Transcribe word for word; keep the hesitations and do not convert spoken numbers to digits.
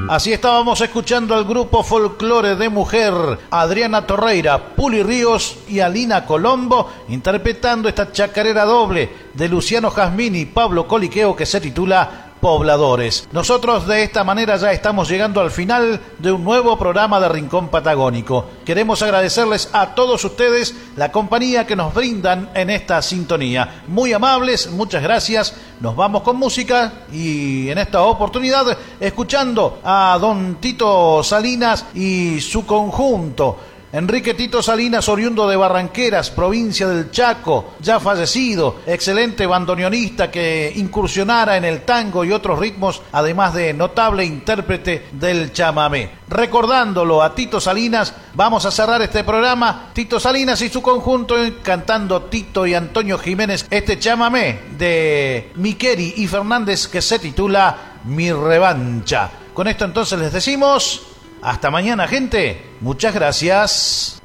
Así estábamos escuchando al grupo Folclore de Mujer, Adriana Torreira, Puli Ríos y Alina Colombo, interpretando esta chacarera doble de Luciano Jazmín y Pablo Coliqueo que se titula Pobladores. Nosotros de esta manera ya estamos llegando al final de un nuevo programa de Rincón Patagónico. Queremos agradecerles a todos ustedes la compañía que nos brindan en esta sintonía. Muy amables, muchas gracias. Nos vamos con música y en esta oportunidad escuchando a don Tito Salinas y su conjunto. Enrique Tito Salinas, oriundo de Barranqueras, provincia del Chaco, ya fallecido, excelente bandoneonista que incursionara en el tango y otros ritmos, además de notable intérprete del chamamé. Recordándolo a Tito Salinas, vamos a cerrar este programa. Tito Salinas y su conjunto cantando Tito y Antonio Jiménez, este chamamé de Miqueri y Fernández que se titula Mi Revancha. Con esto entonces les decimos... hasta mañana, gente. Muchas gracias.